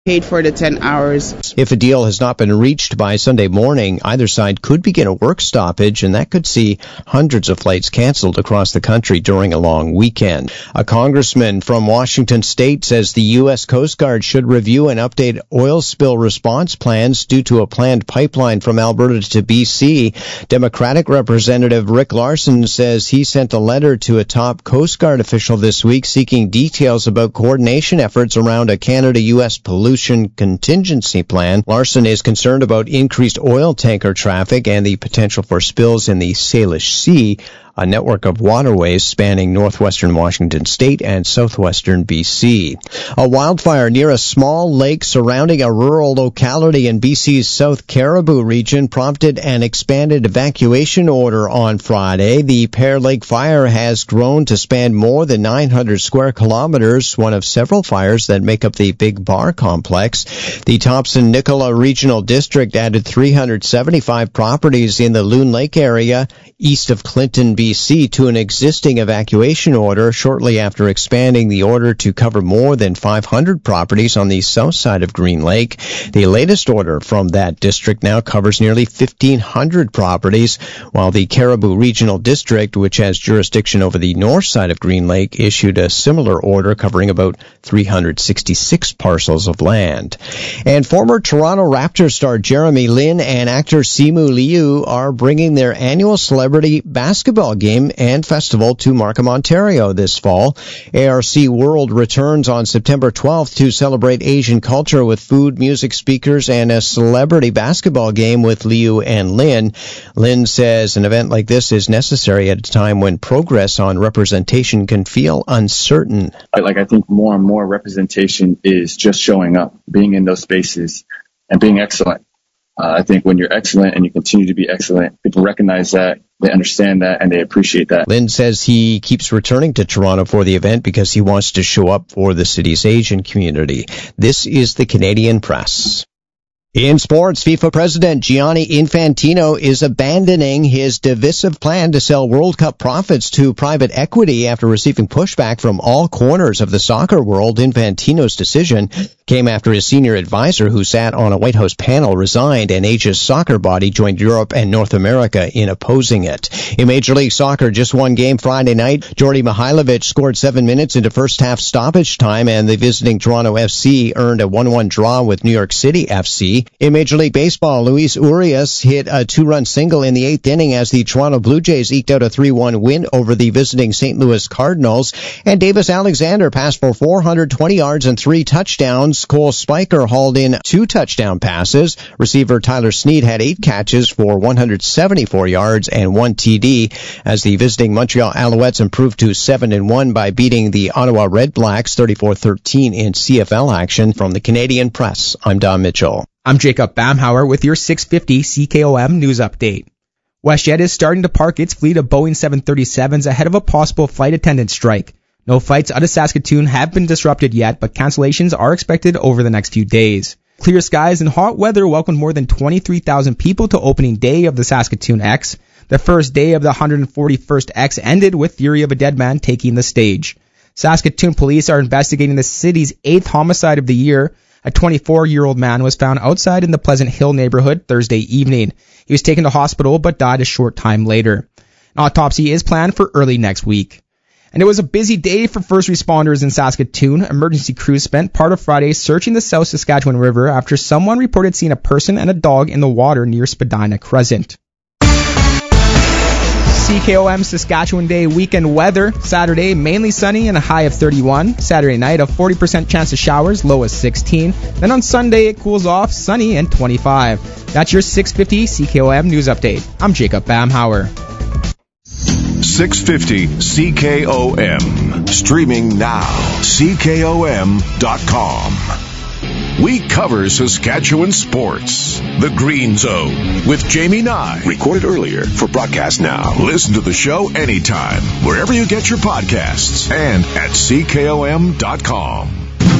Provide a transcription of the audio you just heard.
paid for the 10 hours. If a deal has not been reached by Sunday morning, either side could begin a work stoppage, and that could see hundreds of flights canceled across the country during a long weekend. A congressman from Washington State says the U.S. Coast Guard should review and update oil spill response plans due to a planned pipeline from Alberta to B.C. Democratic Representative Rick Larson says he sent a letter to a top Coast Guard official this week seeking details about coordination efforts around a Canada-U.S. pollution contingency plan. Larson is concerned about increased oil tanker traffic and the potential for spills in the Salish Sea, a network of waterways spanning northwestern Washington state and southwestern BC. A wildfire near a small lake surrounding a rural locality in BC's South Caribou region prompted an expanded evacuation order on Friday. The Pear Lake fire has grown to span more than 900 square kilometers, one of several fires that make up the Big Bar complex. The Thompson-Nicola Regional District added 375 properties in the Loon Lake area east of Clinton, BC, to an existing evacuation order shortly after expanding the order to cover more than 500 properties on the south side of Green Lake. The latest order from that district now covers nearly 1,500 properties, while the Caribou Regional District, which has jurisdiction over the north side of Green Lake, issued a similar order covering about 366 parcels of land. And former Toronto Raptors star Jeremy Lin and actor Simu Liu are bringing their annual celebrity basketball game and festival to Markham, Ontario this fall. ARC World returns on September 12th to celebrate Asian culture with food, music, speakers, and a celebrity basketball game with Liu and Lin. Lin says an event like this is necessary at a time when progress on representation can feel uncertain. I think more and more representation is just showing up, being in those spaces, and being excellent. I think when you're excellent and you continue to be excellent, people recognize that, they understand that, and they appreciate that. Lin says he keeps returning to Toronto for the event because he wants to show up for the city's Asian community. This is the Canadian Press. In sports, FIFA President Gianni Infantino is abandoning his divisive plan to sell World Cup profits to private equity after receiving pushback from all corners of the soccer world. Infantino's decision came after his senior advisor, who sat on a White House panel, resigned, and Asia's soccer body joined Europe and North America in opposing it. In Major League Soccer, just one game Friday night, Jordi Mihailovic scored 7 minutes into first half stoppage time, and the visiting Toronto FC earned a 1-1 draw with New York City FC. In Major League Baseball, Luis Urias hit a 2-run single in the 8th inning as the Toronto Blue Jays eked out a 3-1 win over the visiting St. Louis Cardinals. And Davis Alexander passed for 420 yards and 3 touchdowns. Cole Spiker hauled in 2 touchdown passes. Receiver Tyler Snead had 8 catches for 174 yards and 1 TD as the visiting Montreal Alouettes improved to 7-1 by beating the Ottawa Red Blacks 34-13 in CFL action. From the Canadian Press, I'm Don Mitchell. I'm Jacob Bamhauer with your 650 CKOM news update. WestJet is starting to park its fleet of Boeing 737s ahead of a possible flight attendant strike. No flights out of Saskatoon have been disrupted yet, but cancellations are expected over the next few days. Clear skies and hot weather welcomed more than 23,000 people to opening day of the Saskatoon X. The first day of the 141st X ended with Theory of a Dead Man taking the stage. Saskatoon police are investigating the city's 8th homicide of the year. A 24-year-old man was found outside in the Pleasant Hill neighborhood Thursday evening. He was taken to hospital but died a short time later. An autopsy is planned for early next week. And it was a busy day for first responders in Saskatoon. Emergency crews spent part of Friday searching the South Saskatchewan River after someone reported seeing a person and a dog in the water near Spadina Crescent. CKOM Saskatchewan Day weekend weather. Saturday, mainly sunny and a high of 31. Saturday night, a 40% chance of showers, low as 16. Then on Sunday, it cools off, sunny and 25. That's your 650 CKOM news update. I'm Jacob Bamhauer. 650 CKOM. Streaming now. CKOM.com. We cover Saskatchewan sports. The Green Zone with Jamie Nye. Recorded earlier for broadcast now. Listen to the show anytime, wherever you get your podcasts, and at CKOM.com.